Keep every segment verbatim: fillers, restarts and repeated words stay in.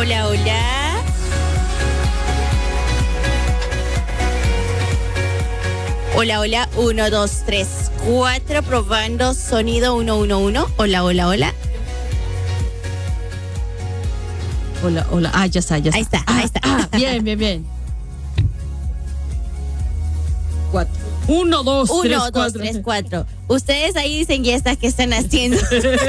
Hola, hola. Hola, hola. Uno, dos, tres, cuatro. Probando sonido uno, uno, uno. Hola, hola, hola. Hola, hola. Ah, ya está, ya está. Ahí está, ah, ahí está. Ah, bien, bien, bien. Cuatro. Uno, dos, Uno, tres, dos, cuatro. tres, cuatro. Ustedes ahí dicen, ¿y estas qué están haciendo?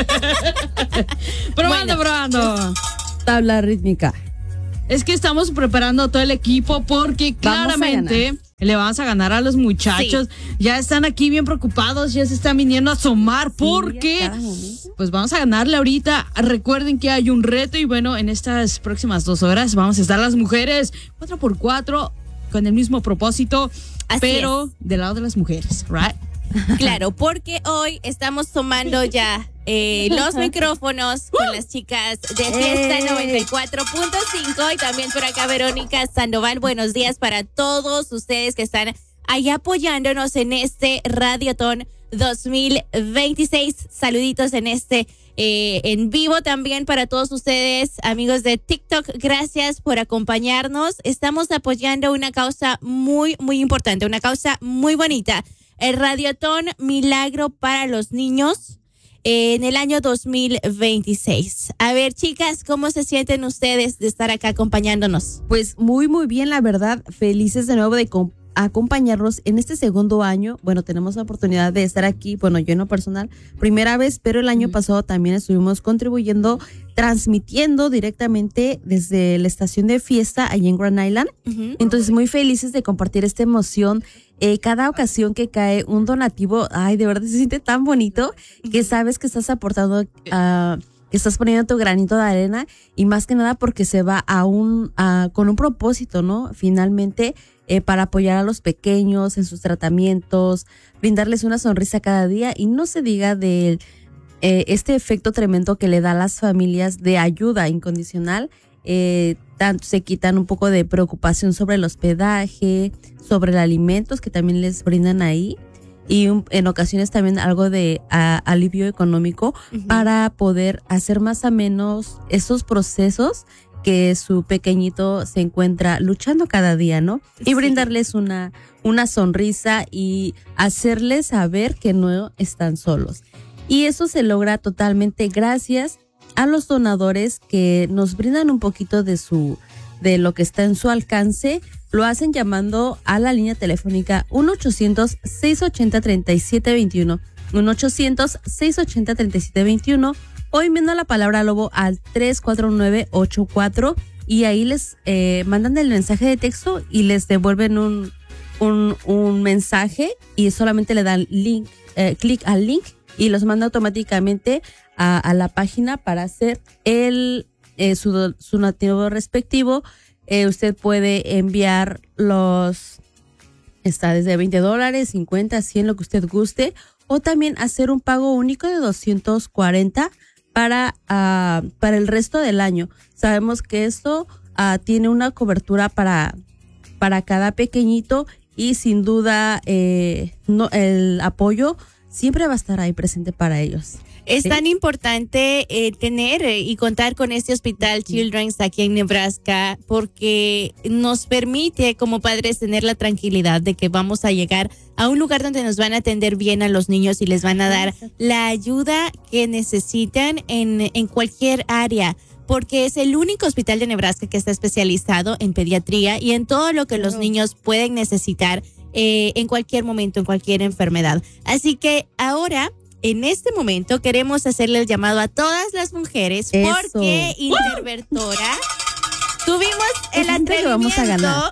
Probando, Bueno. probando. Tabla rítmica. Es que estamos preparando a todo el equipo porque Vamos a claramente ganar. le vamos a ganar a los muchachos. Ya están aquí bien preocupados, ya se están viniendo a asomar porque a cada momento. pues vamos a ganarle ahorita. Recuerden que hay un reto y bueno, en estas próximas dos horas vamos a estar las mujeres cuatro por cuatro con el mismo propósito, Así pero es. del lado de las mujeres, ¿right? Claro, porque hoy estamos tomando ya eh, los micrófonos con las chicas de Fiesta ¡Eh! noventa y cuatro punto cinco y también por acá Verónica Sandoval. Buenos días para todos ustedes que están ahí apoyándonos en este Radiotón dos mil veintiséis. Saluditos en este eh, en vivo también para todos ustedes, amigos de TikTok. Gracias por acompañarnos. Estamos apoyando una causa muy, muy importante, una causa muy bonita. El Radiotón Milagro para los Niños eh, en el año dos mil veintiséis. A ver, chicas, ¿cómo se sienten ustedes de estar acá acompañándonos? Pues muy, muy bien, la verdad. Felices de nuevo de com- acompañarnos en este segundo año. Bueno, tenemos la oportunidad de estar aquí, bueno, yo en lo personal, primera vez, pero el año Ujú. pasado también estuvimos contribuyendo, transmitiendo directamente desde la estación de Fiesta allí en Grand Island. Uh-huh. Entonces, muy felices de compartir esta emoción. Eh, cada ocasión que cae un donativo, ay, de verdad se siente tan bonito que sabes que estás aportando, a que estás poniendo tu granito de arena y más que nada porque se va a un, a, con un propósito, ¿no? Finalmente, eh, para apoyar a los pequeños en sus tratamientos, brindarles una sonrisa cada día y no se diga de eh, este efecto tremendo que le da a las familias de ayuda incondicional. Eh, tanto se quitan un poco de preocupación sobre el hospedaje, sobre los alimentos que también les brindan ahí y un, en ocasiones también algo de a, alivio económico Uh-huh. para poder hacer más o menos esos procesos que su pequeñito se encuentra luchando cada día, ¿no? Y Sí. brindarles una, una sonrisa y hacerles saber que no están solos. Y eso se logra totalmente gracias a los donadores que nos brindan un poquito de su de lo que está en su alcance. Lo hacen llamando a la línea telefónica uno ochocientos, seiscientos ochenta, treinta y siete veintiuno, uno ochocientos, seiscientos ochenta, treinta y siete veintiuno, o enviando la palabra lobo al tres cuatro nueve ocho cuatro y ahí les eh, mandan el mensaje de texto y les devuelven un, un, un mensaje y solamente le dan link, eh, clic al link y los manda automáticamente a, a la página para hacer el eh, su, su donativo respectivo. Eh, usted puede enviar los, está desde veinte dólares, cincuenta, cien, lo que usted guste, o también hacer un pago único de doscientos cuarenta para, uh, para el resto del año. Sabemos que esto uh, tiene una cobertura para, para cada pequeñito y sin duda eh, no, el apoyo siempre va a estar ahí presente para ellos. Es ¿sí? tan importante eh, tener eh, y contar con este hospital Children's aquí en Nebraska porque nos permite como padres tener la tranquilidad de que vamos a llegar a un lugar donde nos van a atender bien a los niños y les van a dar la ayuda que necesitan en, en cualquier área. Porque es el único hospital de Nebraska que está especializado en pediatría y en todo lo que los niños pueden necesitar eh, en cualquier momento, en cualquier enfermedad. Así que ahora, en este momento, queremos hacerle el llamado a todas las mujeres Eso. porque Intervertora tuvimos el Siempre que atrevimiento. vamos a ganar.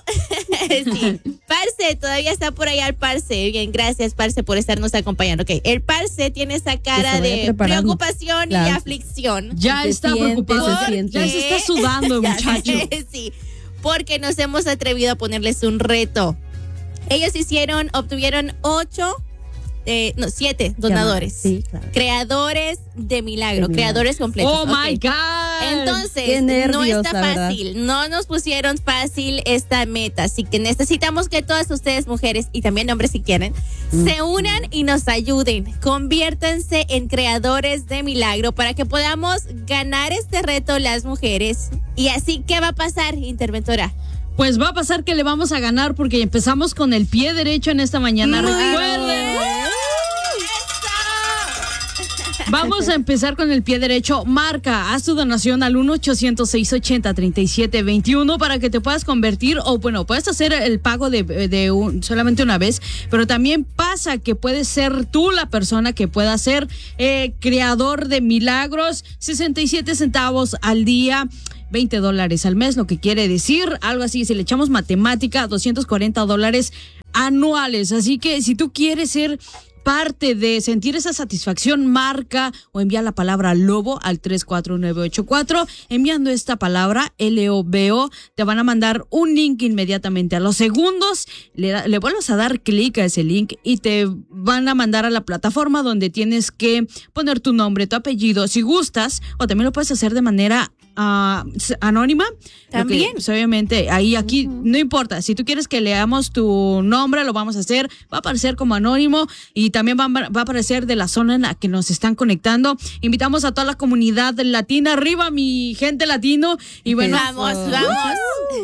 Sí. Parce, todavía está por allá el Parce. Bien, gracias, Parce, por estarnos acompañando. Ok, el Parce tiene esa cara vaya de preparando. preocupación Claro. y aflicción. Ya Se está siente, preocupado. se siente. Ya se está sudando, Ya muchacho. sé, sí, porque nos hemos atrevido a ponerles un reto. Ellos hicieron, obtuvieron ocho, eh, no, siete donadores. Sí, claro. Creadores de milagro, De milagro. creadores completos. Oh my Ok. God. Entonces, Qué no nervios, está la verdad. fácil, no nos pusieron fácil esta meta, así que necesitamos que todas ustedes mujeres y también hombres si quieren, se unan y nos ayuden, conviértanse en creadores de milagro para que podamos ganar este reto las mujeres Y así, ¿qué va a pasar, interventora? Pues va a pasar que le vamos a ganar porque empezamos con el pie derecho en esta mañana. Muy Recuerden. Vamos a empezar con el pie derecho. Marca, haz tu donación al uno ochocientos, seiscientos ochenta, treinta y siete veintiuno para que te puedas convertir, o bueno, puedes hacer el pago de, de un, solamente una vez, pero también pasa que puedes ser tú la persona que pueda ser eh, creador de milagros. Sesenta y siete centavos al día, veinte dólares al mes, lo que quiere decir algo así. Si le echamos matemática, doscientos cuarenta dólares anuales. Así que si tú quieres ser parte de sentir esa satisfacción, marca o envía la palabra lobo al tres cuatro nueve ocho cuatro. Enviando esta palabra L O B O, te van a mandar un link inmediatamente. A los segundos le, le vuelves a dar clic a ese link y te van a mandar a la plataforma donde tienes que poner tu nombre, tu apellido, si gustas, o también lo puedes hacer de manera Uh, anónima. También. Que, pues, obviamente, ahí, aquí, uh-huh. no importa. Si tú quieres que leamos tu nombre, lo vamos a hacer. Va a aparecer como anónimo y también va, va a aparecer de la zona en la que nos están conectando. Invitamos a toda la comunidad latina. Arriba, mi gente latino. Y bueno, vamos, uh, vamos.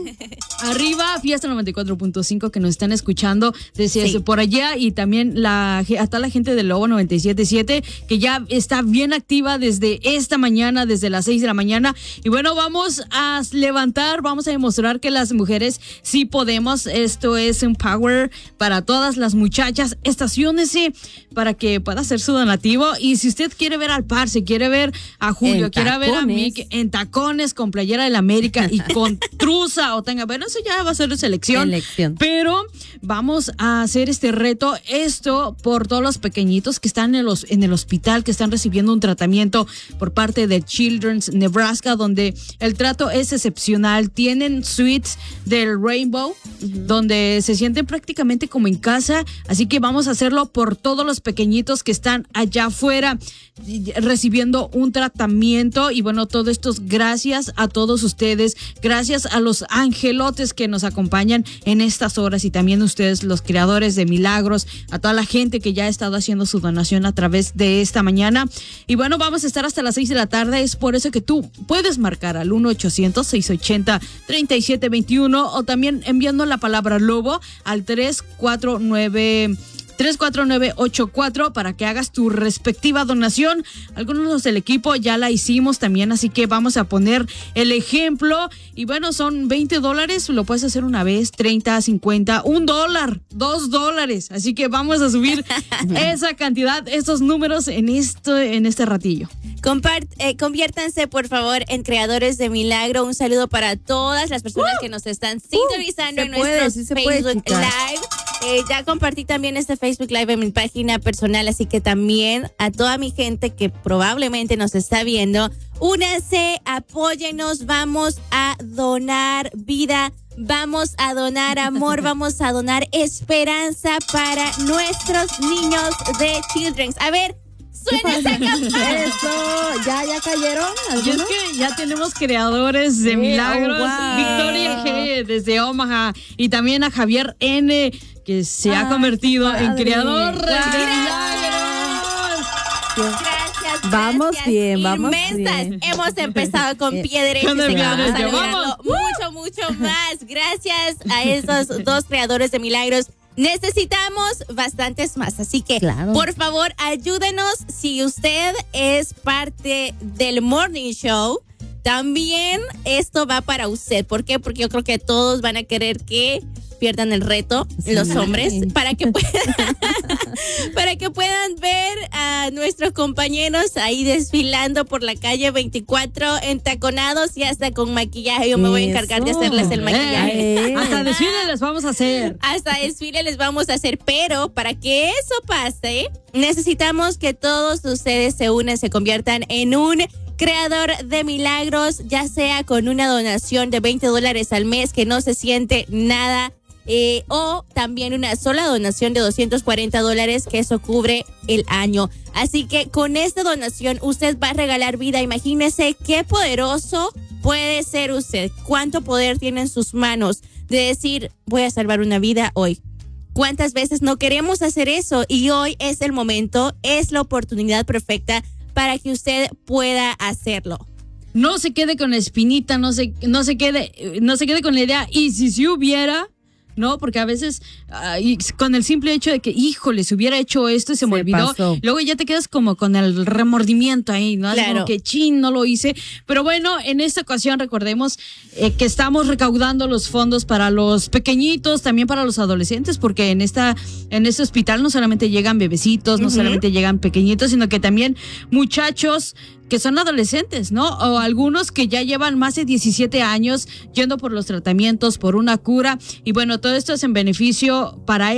Uh, arriba, Fiesta noventa y cuatro punto cinco que nos están escuchando desde sí. por allá. Y también la, a toda la gente de Lobo noventa y siete punto siete que ya está bien activa desde esta mañana, desde las seis de la mañana. Y bueno, vamos a levantar, vamos a demostrar que las mujeres sí podemos. Esto es un power para todas las muchachas. Estaciónese para que pueda hacer su donativo. Y si usted quiere ver al par, si quiere ver a Julio, en quiere tacones. ver a Mick en tacones, con playera del América y con truza o tenga, bueno, eso ya va a ser selección. Elección. Pero vamos a hacer este reto, esto por todos los pequeñitos que están en, los, en el hospital, que están recibiendo un tratamiento por parte de Children's Nebraska, donde donde el trato es excepcional. Tienen suites del Rainbow, uh-huh. donde se sienten prácticamente como en casa, así que vamos a hacerlo por todos los pequeñitos que están allá afuera recibiendo un tratamiento. Y bueno, todo esto es gracias a todos ustedes, gracias a los angelotes que nos acompañan en estas horas y también ustedes, los creadores de milagros, a toda la gente que ya ha estado haciendo su donación a través de esta mañana. Y bueno, vamos a estar hasta las seis de la tarde, es por eso que tú puedes marcar al uno ochocientos, seiscientos ochenta, treinta y siete veintiuno o también enviando la palabra lobo al tres cuatro nueve ocho cuatro para que hagas tu respectiva donación. Algunos del equipo ya la hicimos también, así que vamos a poner el ejemplo. Y bueno, son veinte dólares, lo puedes hacer una vez, treinta, cincuenta, un dólar, dos dólares. Así que vamos a subir esa cantidad, estos números en, esto, en este ratillo. Compart, eh, conviértanse por favor en creadores de milagro. Un saludo para todas las personas uh, que nos están sintonizando uh, en nuestro sí Facebook Live. Eh, ya compartí también este Facebook Live en mi página personal, así que también a toda mi gente que probablemente nos está viendo, únanse, apóyenos, vamos a donar vida, vamos a donar amor, vamos a donar esperanza para nuestros niños de Children's. A ver, suena esa campana. Eso, ¿ya, ya cayeron? Y es que ya tenemos creadores de sí, milagros. Oh, wow. Victoria G desde Omaha y también a Javier N, que se Ay, ha convertido en creador wow. de milagros. Gracias, vamos gracias, bien, vamos inmensas. bien. Hemos empezado con pie derecho. Con el y vamos a derecho, lograrlo vamos. mucho, mucho más. Gracias a esos dos creadores de milagros. Necesitamos bastantes más, así que claro. por favor ayúdenos. Si usted es parte del Morning Show, también esto va para usted. ¿Por qué? Porque yo creo que todos van a querer que pierdan el reto, sí. los hombres, para que puedan para que puedan ver a nuestros compañeros ahí desfilando por la calle veinticuatro, entaconados y hasta con maquillaje. Yo me voy a encargar de hacerles el maquillaje. Eh, hasta desfile les vamos a hacer. Hasta desfile les vamos a hacer, pero para que eso pase, necesitamos que todos ustedes se unan, se conviertan en un creador de milagros, ya sea con una donación de veinte dólares al mes, que no se siente nada, eh, o también una sola donación de doscientos cuarenta dólares, que eso cubre el año. Así que con esta donación usted va a regalar vida. Imagínese qué poderoso puede ser usted, cuánto poder tiene en sus manos de decir, voy a salvar una vida hoy. ¿Cuántas veces no queremos hacer eso? Y hoy es el momento, es la oportunidad perfecta para que usted pueda hacerlo. no se quede con la espinita, no se, no se quede, no se quede con la idea, y si sí hubiera, ¿no? Porque a veces uh, y con el simple hecho de que, híjole, se hubiera hecho esto y se, se me olvidó, pasó. Luego ya te quedas como con el remordimiento ahí, ¿no? Claro. Como que, chin, no lo hice. Pero bueno, en esta ocasión recordemos eh, que estamos recaudando los fondos para los pequeñitos, también para los adolescentes, porque en esta en este hospital no solamente llegan bebecitos, uh-huh. no solamente llegan pequeñitos, sino que también muchachos que son adolescentes, ¿no? O algunos que ya llevan más de diecisiete años yendo por los tratamientos, por una cura. Y bueno, todo esto es en beneficio para